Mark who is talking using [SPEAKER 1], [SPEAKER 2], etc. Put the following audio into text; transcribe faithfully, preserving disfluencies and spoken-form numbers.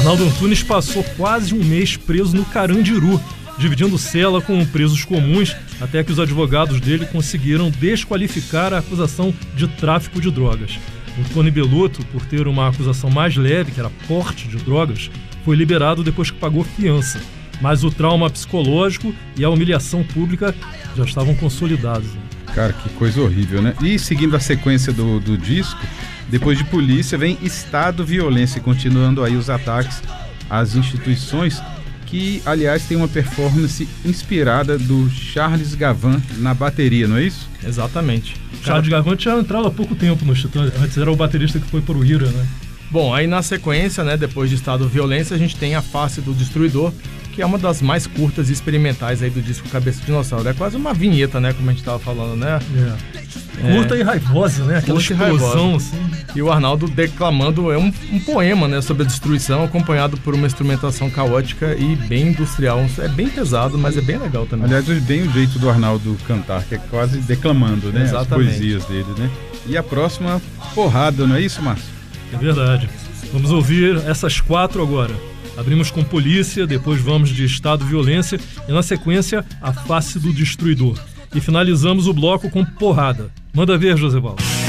[SPEAKER 1] Arnaldo Antunes passou quase um mês preso no Carandiru, dividindo cela com presos comuns, até que os advogados dele conseguiram desqualificar a acusação de tráfico de drogas. O Tony Belotto, por ter uma acusação mais leve, que era porte de drogas, foi liberado depois que pagou fiança. Mas o trauma psicológico e a humilhação pública já estavam consolidados.
[SPEAKER 2] Cara, que coisa horrível, né? E seguindo a sequência do, do disco, depois de Polícia vem Estado Violência, continuando aí os ataques às instituições, que, aliás, tem uma performance inspirada do Charles Gavan na bateria, não é isso?
[SPEAKER 1] Exatamente. Charles Gavan tinha entrado há pouco tempo no Titãs, antes era o baterista que foi para o Ira, né?
[SPEAKER 3] Bom, aí na sequência, né, depois de Estado Violência, a gente tem A Face do Destruidor, que é uma das mais curtas e experimentais aí do disco Cabeça de Dinossauro. É quase uma vinheta, né, como a gente tava falando, né?
[SPEAKER 1] É. Curta é. e raivosa, né? Aquela explosão, assim.
[SPEAKER 3] E o Arnaldo declamando é um, um poema, né, sobre a destruição, acompanhado por uma instrumentação caótica e bem industrial. É bem pesado, mas é bem legal também.
[SPEAKER 2] Aliás, bem o jeito do Arnaldo cantar, que é quase declamando, né?
[SPEAKER 3] Exatamente.
[SPEAKER 2] As poesias dele, né? E a próxima, Porrada, não é isso, Márcio?
[SPEAKER 1] É verdade. Vamos ouvir essas quatro agora. Abrimos com Polícia, depois vamos de Estado Violência e na sequência A Face do Destruidor. E finalizamos o bloco com Porrada. Manda ver, José Paulo.